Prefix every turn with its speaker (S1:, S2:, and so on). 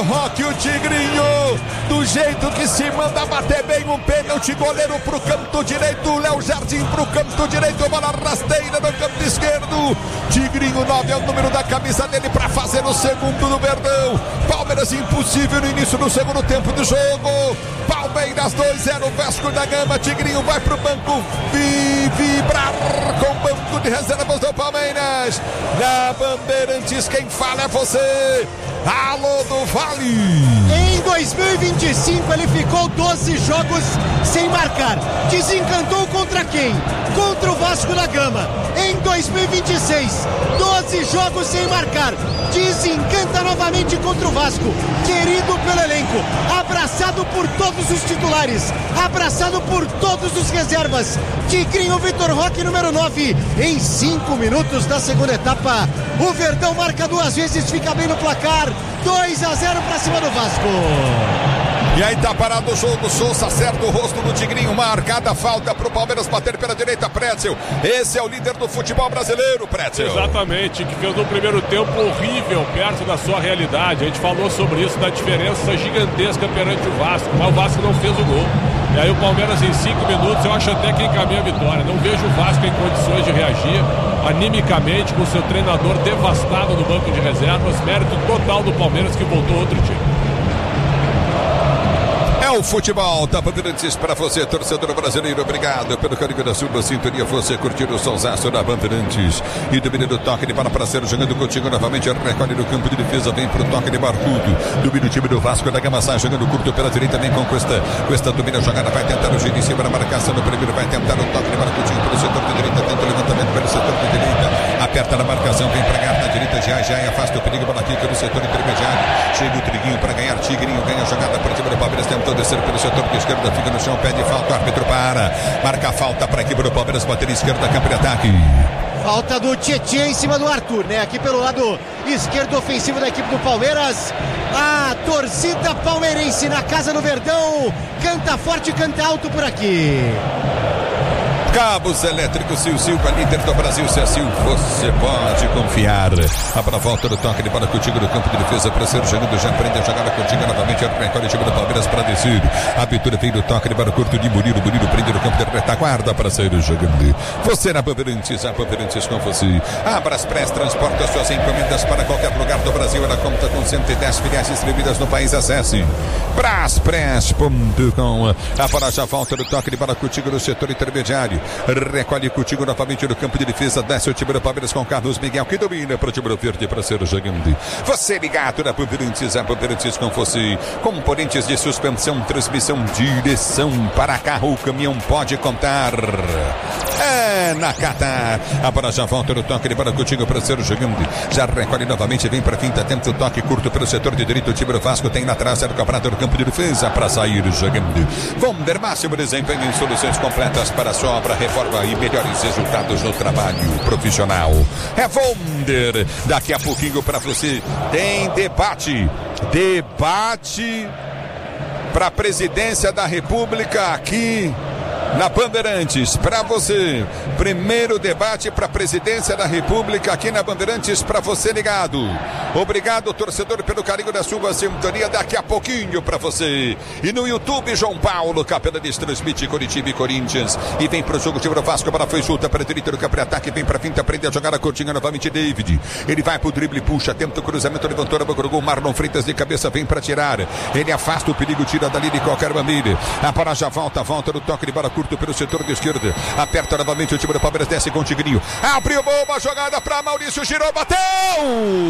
S1: Vitor Roque, o Tigrinho, do jeito que se manda bater bem um pênalti, goleiro pro canto direito, Léo Jardim pro canto direito, bola rasteira no canto esquerdo, Tigrinho 9 é o número da camisa dele para fazer o segundo do Verdão. Palmeiras impossível no início do segundo tempo do jogo, Palmeiras 2-0, Vasco da Gama, Tigrinho vai pro banco vibrar com o banco de reservas do Palmeiras, na Bandeirantes quem fala é você, alô do Vale.
S2: Em 2025 ele ficou 12 jogos sem marcar, desencantou contra quem? Contra o Vasco da Gama. Em 2026, 12 jogos sem marcar, desencanta novamente contra o Vasco, querido pelo elenco, abraçado por todos os titulares, abraçado por todos os reservas, Tigrinho Vitor Roque, número 9, em 5 minutos da segunda etapa, o Verdão marca 2 vezes, fica bem no placar, 2-0 para cima do Vasco.
S1: E aí tá parado o jogo, Souza acerta o rosto do Tigrinho, marcada falta pro Palmeiras bater pela direita, Pretzel. Esse é o líder do futebol brasileiro, Pretzel.
S3: Exatamente, que fez um primeiro tempo horrível, perto da sua realidade. A gente falou sobre isso, da diferença gigantesca perante o Vasco, mas o Vasco não fez o gol. E aí o Palmeiras em 5 minutos, eu acho até que encaminha a vitória. Não vejo o Vasco em condições de reagir animicamente com seu treinador devastado no banco de reservas. Mérito total do Palmeiras que voltou outro time.
S1: O futebol da Bandeirantes para você, torcedor brasileiro, obrigado pelo carinho da sua sintonia, você curtir o sonsaço da Bandeirantes e domínio do toque de bola para ser jogando contigo novamente, recolhe no campo de defesa, vem pro toque de Barcudo, domina o time do Vasco da Gama, sai jogando curto pela direita, vem com esta domina a jogada, vai tentar o giro em cima da marcação no primeiro, vai tentar o toque de Barcudinho pelo setor de direita, tenta o levantamento pelo setor de direita, aperta na marcação, vem pra ganhar na direita, já afasta o perigo, bola aqui pelo setor intermediário, chega o Triguinho para ganhar, Tigrinho ganha a jogada para cima do Palmeiras, tentou descer pelo setor de esquerda, fica no chão, pede falta, o árbitro para, marca a falta para aqui para o Palmeiras bater em esquerda, campo de ataque.
S2: Falta do Tietê em cima do Arthur, né? Aqui pelo lado esquerdo ofensivo da equipe do Palmeiras. A torcida palmeirense na casa do Verdão canta forte, canta alto por aqui.
S1: Cabos elétricos Silva, líder do Brasil, Cecil, você pode confiar. A volta do toque de bola contigo no campo de defesa para ser jogando, já prende a jogada contigo novamente, recolhe o time do Palmeiras para descer. A abertura vem do toque de bola curto de Murilo prende no campo de retaguarda para sair jogando. Você na Bandeirantes, a Bandeirantes com você. A Braspress transporta suas encomendas para qualquer lugar do Brasil, ela conta com 110 filiais distribuídas no país, acesse braspress.com. Para já volta do toque de bola contigo no setor intermediário. Recolhe contigo novamente no campo de defesa, desce o time do Palmeiras com Carlos Miguel, que domina para o time do Verde para ser jogando. Você ligado na Bandeirantes, a Bandeirantes com você. Componentes de suspensão, transmissão, direção para carro, o caminhão pode contar. É na Qatar. A bola já volta no toque de bola contigo para ser jogando. Já recolhe novamente, vem para quinta, tenta o toque curto pelo setor de direito. O time do Vasco tem na traça do campeonato do campo de defesa para sair jogando. Vonder máximo desempenho em soluções completas para sua obra, reforma e melhores resultados no trabalho profissional. É Vonder. Daqui a pouquinho para você tem debate para a presidência da República aqui na Bandeirantes, para você. Primeiro debate para a presidência da República aqui na Bandeirantes, para você ligado. Obrigado, torcedor, pelo carinho da sua sintonia. Daqui a pouquinho para você. E no YouTube, João Paulo Capelanes transmite Coritiba e Corinthians. E vem pro jogo, time do Vasco, a bola foi solta para a direita do campo de ataque, vem para finta, prende a jogada curtinha novamente, David. Ele vai pro drible, puxa, tenta o cruzamento, levantou na boca do gol, Marlon Freitas de cabeça, vem para tirar. Ele afasta o perigo, tira dali de qualquer maneira. A bola já volta no toque de bola curto pelo setor de esquerda. Aperta novamente o time do Palmeiras, desce com o Tigrinho. Abriu boa jogada para Maurício, girou, bateu!